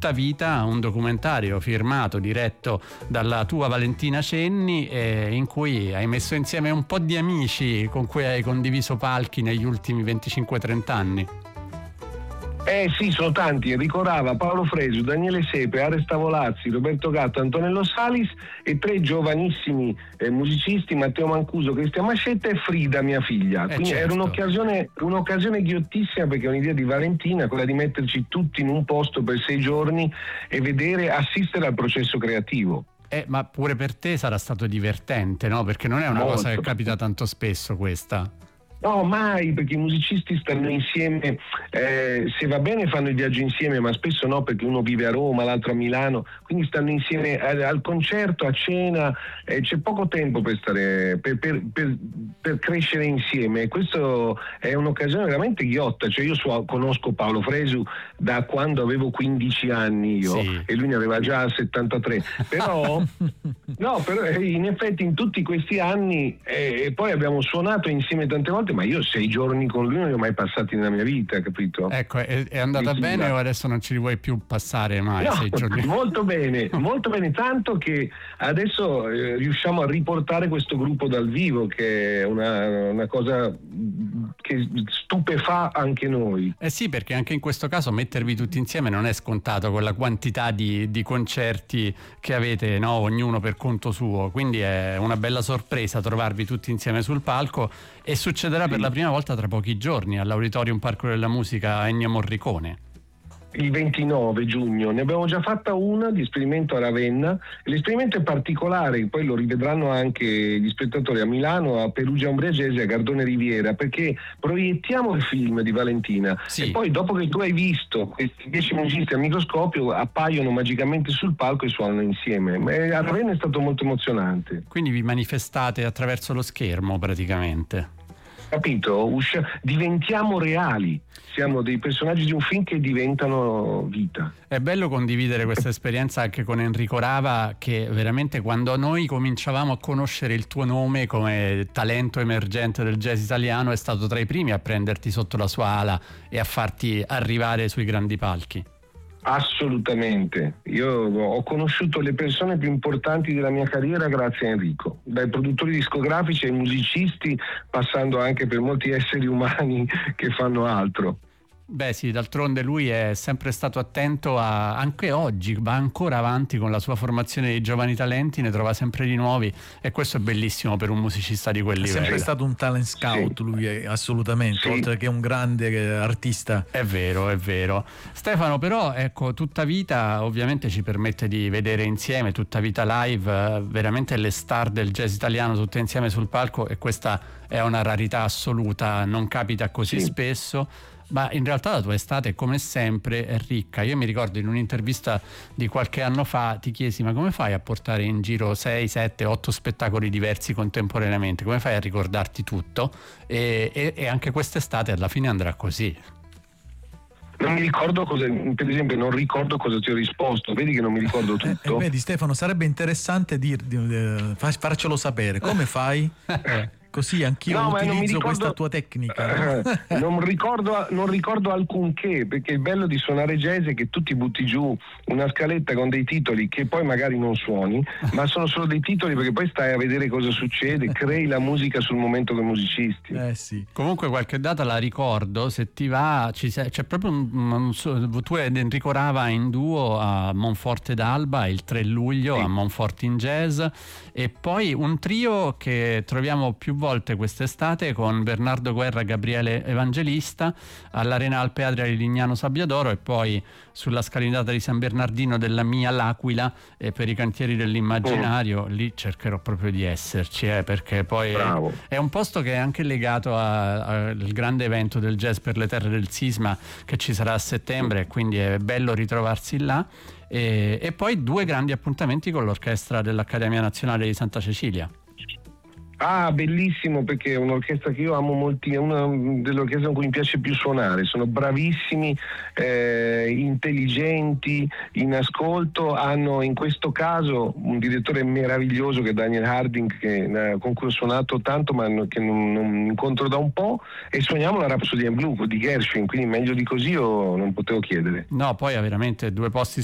Tutta vita, un documentario firmato, diretto dalla tua Valentina Cenni, in cui hai messo insieme un po' di amici con cui hai condiviso palchi negli ultimi 25-30 anni. Sì, sono tanti. Enrico Rava, Paolo Fresu, Daniele Sepe, Ares Tavolazzi, Roberto Gatto, Antonello Salis e 3 giovanissimi musicisti, Matteo Mancuso, Cristian Mascetta e Frida, mia figlia. Quindi certo. Era un'occasione ghiottissima, perché è un'idea di Valentina, quella di metterci tutti in un posto per 6 giorni e assistere al processo creativo. Ma pure per te sarà stato divertente, no? Perché non è una cosa che capita tanto spesso, questa. No, mai, perché i musicisti stanno insieme, se va bene fanno il viaggio insieme, ma spesso no, perché uno vive a Roma, l'altro a Milano, quindi stanno insieme al concerto, a cena, c'è poco tempo per stare, per crescere insieme. Questo è un'occasione veramente ghiotta. Cioè io conosco Paolo Fresu da quando avevo 15 anni io, sì, e lui ne aveva già 73, però in effetti in tutti questi anni, e poi abbiamo suonato insieme tante volte, ma io 6 giorni con lui non li ho mai passati nella mia vita, capito? Ecco, è andata bene o adesso non ci li vuoi più passare mai? No, 6 giorni? Molto bene, tanto che adesso riusciamo a riportare questo gruppo dal vivo, che è una cosa che stupefà anche noi. Sì, perché anche in questo caso mettervi tutti insieme non è scontato, con la quantità di concerti che avete, no? Ognuno per conto suo, quindi è una bella sorpresa trovarvi tutti insieme sul palco, e succederà per la prima volta tra pochi giorni all'Auditorium Parco della Musica Ennio Morricone. Il 29 giugno, ne abbiamo già fatta una di esperimento a Ravenna. L'esperimento è particolare, poi lo rivedranno anche gli spettatori a Milano, a Perugia Umbriagese e a Gardone Riviera, perché proiettiamo il film di Valentina, sì, e poi dopo che tu hai visto questi 10 musicisti al microscopio appaiono magicamente sul palco e suonano insieme. A Ravenna è stato molto emozionante. Quindi vi manifestate attraverso lo schermo praticamente. Capito? Diventiamo reali, siamo dei personaggi di un film che diventano vita. È bello condividere questa esperienza anche con Enrico Rava, che veramente, quando noi cominciavamo a conoscere il tuo nome come talento emergente del jazz italiano, è stato tra i primi a prenderti sotto la sua ala e a farti arrivare sui grandi palchi. Assolutamente, io ho conosciuto le persone più importanti della mia carriera grazie a Enrico, dai produttori discografici ai musicisti, passando anche per molti esseri umani che fanno altro. Beh sì, d'altronde lui è sempre stato attento anche oggi va ancora avanti con la sua formazione di giovani talenti, ne trova sempre di nuovi, e questo è bellissimo per un musicista di quel livello. È sempre stato un talent scout, sì, lui è assolutamente, sì, oltre che un grande artista. È vero. Stefano, però ecco, Tutta vita ovviamente ci permette di vedere insieme, Tutta vita live, veramente le star del jazz italiano tutte insieme sul palco, e questa è una rarità assoluta, non capita così spesso. Ma in realtà la tua estate, come sempre, è ricca. Io mi ricordo in un'intervista di qualche anno fa ti chiesi: ma come fai a portare in giro 6, 7, 8 spettacoli diversi contemporaneamente? Come fai a ricordarti tutto? E anche quest'estate alla fine andrà così. Non mi ricordo cosa, per esempio, non ricordo cosa ti ho risposto. Vedi che non mi ricordo tutto. Vedi Stefano, sarebbe interessante farcelo sapere. Come fai? Così anch'io utilizzo questa tua tecnica. Non ricordo alcunché, perché il bello di suonare jazz è che tu ti butti giù una scaletta con dei titoli che poi magari non suoni, ma sono solo dei titoli, perché poi stai a vedere cosa succede, crei la musica sul momento con i musicisti. Sì. Comunque qualche data la ricordo, se ti va, c'è proprio tu ed Enrico Rava in duo a Monforte d'Alba il 3 luglio, sì, a Monforte in Jazz, e poi un trio che troviamo più volte quest'estate con Bernardo Guerra e Gabriele Evangelista all'Arena Alpe Adria di Lignano Sabbiadoro, e poi sulla scalinata di San Bernardino della mia L'Aquila, e per i cantieri dell'immaginario lì cercherò proprio di esserci, perché poi è un posto che è anche legato al grande evento del jazz per le terre del sisma che ci sarà a settembre, quindi è bello ritrovarsi là, e poi 2 grandi appuntamenti con l'orchestra dell'Accademia Nazionale di Santa Cecilia. Ah, bellissimo, perché è un'orchestra che io amo molti, è una delle orchestre con cui mi piace più suonare. Sono bravissimi, intelligenti, in ascolto, hanno in questo caso un direttore meraviglioso che è Daniel Harding, con cui ho suonato tanto ma che non incontro da un po', e suoniamo la Rhapsody in Blue di Gershwin, quindi meglio di così io non potevo chiedere. No, poi ha veramente 2 posti